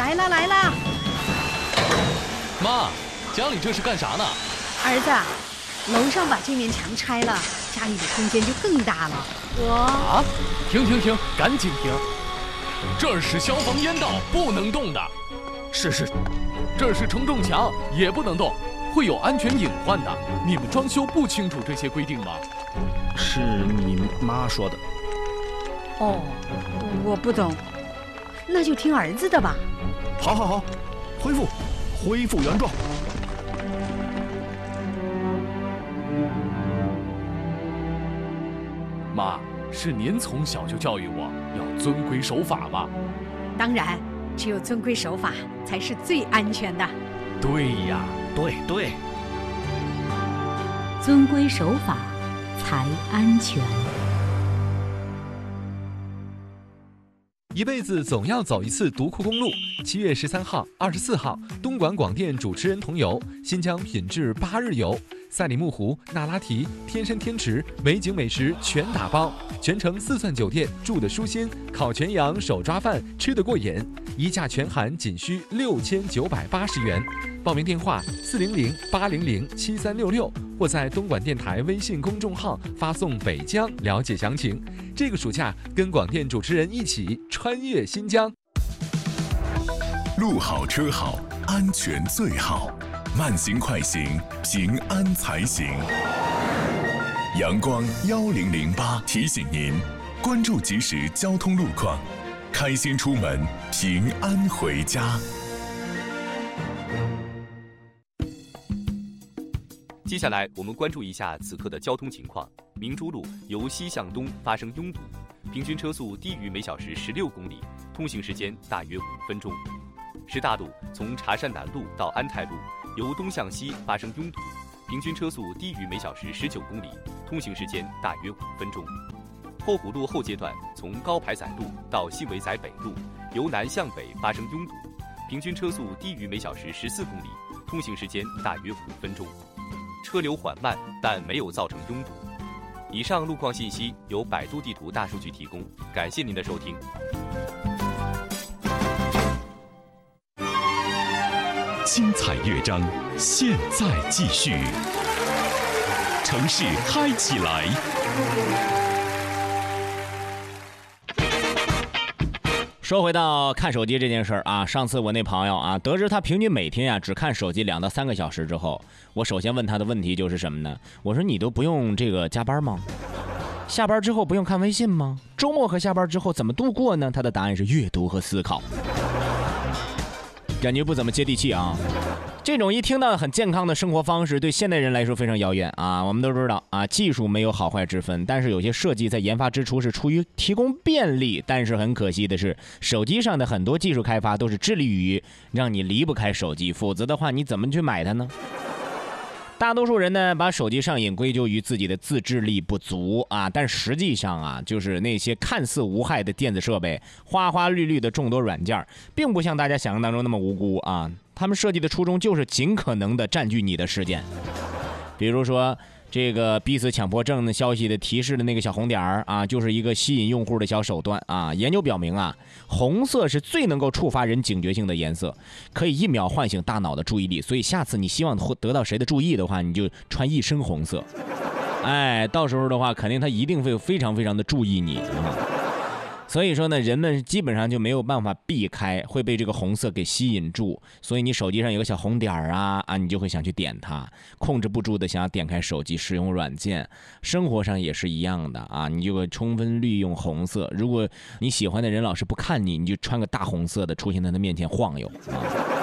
来啦来啦！ 妈，家里这是干啥呢？ 儿子，楼上把这面墙拆了，家里的空间就更大了。 啊！停，赶紧停！这儿是消防烟道，不能动的。是，这儿是承重墙，也不能动，会有安全隐患的。你们装修不清楚这些规定吗？ 是你妈说的。 哦，我不懂，那就听儿子的吧。 好，恢复原状。 妈，是您从小就教育我要遵规守法吧？ 当然，只有遵规守法才是最安全的。 对呀， 对， 遵规守法才安全。 一辈子总要走一次独库公路。7月13号、24号，东莞广电主持人同游新疆品质8日游，赛里木湖、那拉提、天山天池，美景美食全打包，全程4钻酒店，住得舒心，烤全羊、手抓饭吃得过瘾，一价全含仅需6980元。报名电话400-800-7366，或在东莞电台微信公众号发送北疆了解详情。这个暑假跟广电主持人一起穿越新疆。 路好车好，安全最好，慢行快行，平安才行。阳光1008提醒您，关注即时交通路况，开心出门，平安回家。 接下来我们关注一下此刻的交通情况。明珠路由西向东发生拥堵，平均车速低于每小时16公里，通行时间大约5分钟。师大路从茶山南路到安泰路由东向西发生拥堵，平均车速低于每小时19公里，通行时间大约5分钟。后湖路后阶段从高排载路到信维载北路由南向北发生拥堵，平均车速低于每小时14公里，通行时间大约5分钟。车流缓慢，但没有造成拥堵。以上路况信息由百度地图大数据提供，感谢您的收听。 精彩乐章，现在继续。城市嗨起来！ 说回到看手机这件事儿啊，上次我那朋友啊，得知他平均每天只看手机2到3个小时之后，我首先问他的问题就是什么呢？我说你都不用这个加班吗？下班之后不用看微信吗？周末和下班之后怎么度过呢？他的答案是阅读和思考，感觉不怎么接地气啊。这种一听到很健康的生活方式，对现代人来说非常遥远啊。我们都知道啊，技术没有好坏之分，但是有些设计在研发之初是出于提供便利，但是很可惜的是，手机上的很多技术开发都是致力于让你离不开手机，否则的话你怎么去买它呢？大多数人呢，把手机上瘾归咎于自己的自制力不足啊，但实际上啊，就是那些看似无害的电子设备，花花绿绿的众多软件，并不像大家想象当中那么无辜啊。他们设计的初衷就是尽可能的占据你的时间，比如说这个逼死强迫症的消息的提示的那个小红点啊，就是一个吸引用户的小手段啊。研究表明啊，红色是最能够触发人警觉性的颜色，可以1秒唤醒大脑的注意力。所以下次你希望得到谁的注意的话，你就穿一身红色，哎，到时候的话，肯定他一定会非常非常的注意你啊。所以说呢，人们基本上就没有办法避开，会被这个红色给吸引住。所以你手机上有个小红点啊，你就会想去点它，控制不住的想要点开手机使用软件。生活上也是一样的啊，你就会充分利用红色。如果你喜欢的人老是不看你，你就穿个大红色的出现在他面前晃悠啊。